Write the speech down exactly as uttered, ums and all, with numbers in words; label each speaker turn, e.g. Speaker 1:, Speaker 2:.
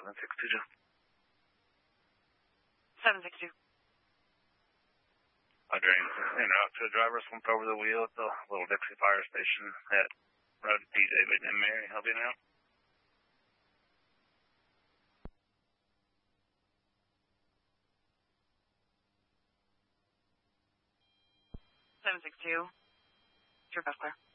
Speaker 1: seven six two two.
Speaker 2: seven six two.
Speaker 1: I drained in route to a driver slumped over the wheel at the Little Dixie Fire Station at Road D J Whitney and Mary. Help you now?
Speaker 2: seven six two. True, clear.